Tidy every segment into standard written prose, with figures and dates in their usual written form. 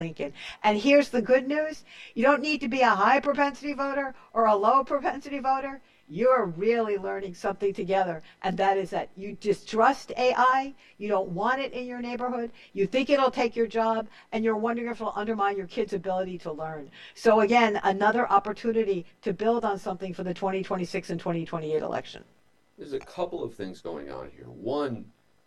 Lincoln. And here's the good news. You don't need to be a high propensity voter or a low propensity voter. You're really learning something together. And that is that you distrust AI. You don't want it in your neighborhood. You think it'll take your job. And you're wondering if it'll undermine your kids' ability to learn. So, again, another opportunity to build on something for the 2026 and 2028 election. There's a couple of things going on here. One,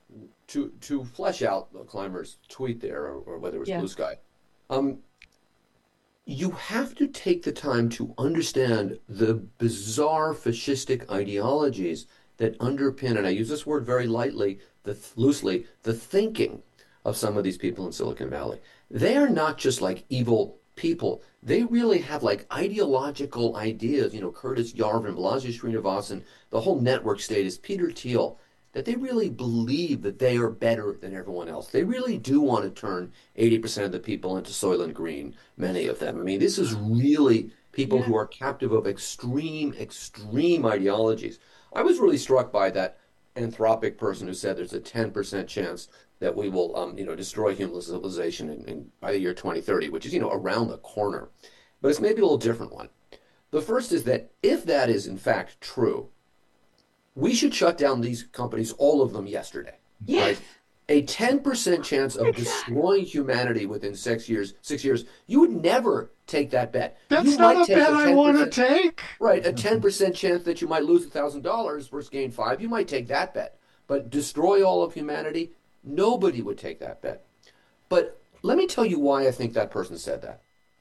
to flesh out the climber's tweet there, or whether it was Yeah. Blue Sky, um, you have to take the time to understand the bizarre fascistic ideologies that underpin, and I use this word very lightly, loosely, the thinking of some of these people in Silicon Valley. They are not just like evil people. They really have like ideological ideas, Curtis Yarvin, Balaji Srinivasan, the whole network state is Peter Thiel, that they really believe that they are better than everyone else. They really do want to turn 80% of the people into Soylent Green, many of them. I mean, this is really people Yeah. who are captive of extreme, extreme ideologies. I was really struck by that Anthropic person who said there's a 10% chance that we will, destroy human civilization by the year 2030, which is, around the corner. But it's maybe a little different one. The first is that if that is in fact true, we should shut down these companies, all of them, yesterday, Yes. right? A 10% chance of Exactly. destroying humanity within 6 years, you would never take that bet. You That's not might a take bet a I want to 10%, take. right, a 10% chance that you might lose $1,000 versus gain five. You might take that bet. But destroy all of humanity, nobody would take that bet. But let me tell you why I think that person said that.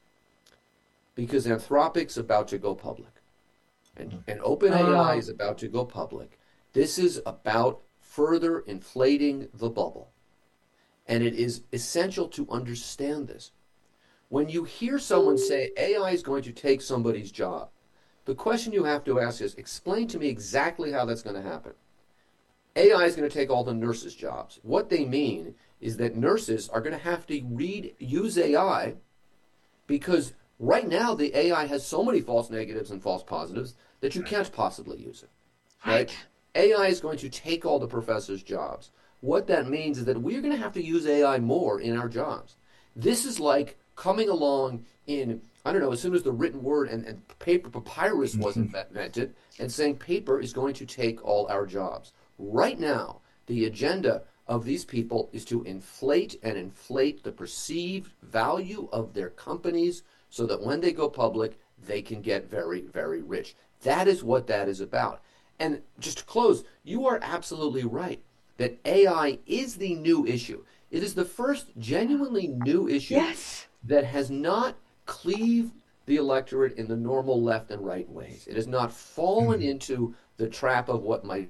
Because Anthropic's about to go public. And OpenAI Oh, is about to go public. This is about further inflating the bubble. And it is essential to understand this. When you hear someone say AI is going to take somebody's job, the question you have to ask is explain to me exactly how that's going to happen. AI is going to take all the nurses' jobs. What they mean is that nurses are going to have to use AI because right now the AI has so many false negatives and false positives that you can't possibly use it, right? right. AI is going to take all the professors' jobs. What that means is that we're going to have to use AI more in our jobs. This is like coming along in, I don't know, as soon as the written word and paper papyrus was invented, and saying paper is going to take all our jobs. Right now, the agenda of these people is to inflate and inflate the perceived value of their companies so that when they go public, they can get very, very rich. That is what that is about. And just to close, you are absolutely right that AI is the new issue. It is the first genuinely new issue Yes. that has not cleaved the electorate in the normal left and right ways. It has not fallen into the trap of what might.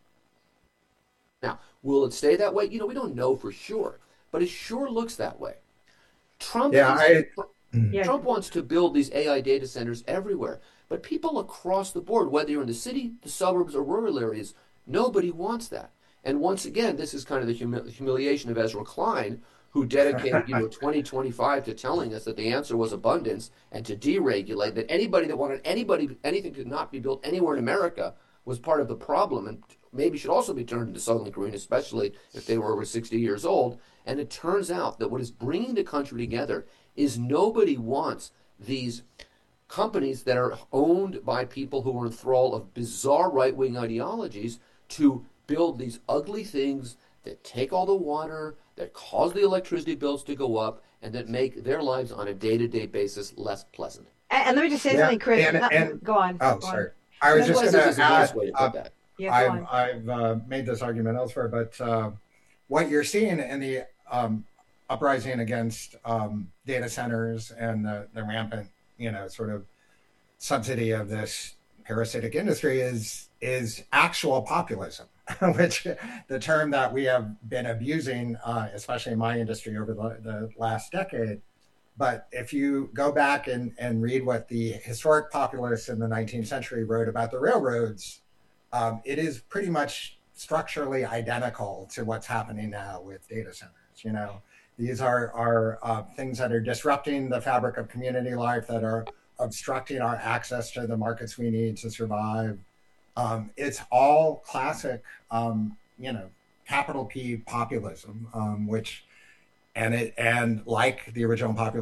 Now, will it stay that way? We don't know for sure, but it sure looks that way. Trump Yeah, is I Yeah. Trump wants to build these AI data centers everywhere, but people across the board, whether you're in the city, the suburbs, or rural areas, nobody wants that. And once again, this is kind of the humiliation of Ezra Klein, who dedicated 2025 to telling us that the answer was abundance and to deregulate, that anybody that wanted anything to not be built anywhere in America was part of the problem and maybe should also be turned into Soylent Green, especially if they were over 60 years old. And it turns out that what is bringing the country together is nobody wants these companies that are owned by people who are in thrall of bizarre right wing ideologies to build these ugly things that take all the water, that cause the electricity bills to go up, and that make their lives on a day to day basis less pleasant. And let me just say yeah, something, Chris. Not, and go on. oh, Go on. sorry. I was No, go just I on. going think to this is a nice add. way to put that. Yeah, go I've on. made this argument elsewhere, but what you're seeing in the uprising against data centers and the rampant, sort of subsidy of this parasitic industry is actual populism, which the term that we have been abusing, especially in my industry over the last decade. But if you go back and read what the historic populists in the 19th century wrote about the railroads, it is pretty much structurally identical to what's happening now with data centers. These are things that are disrupting the fabric of community life, that are obstructing our access to the markets we need to survive. It's all classic, capital P populism, which and like the original population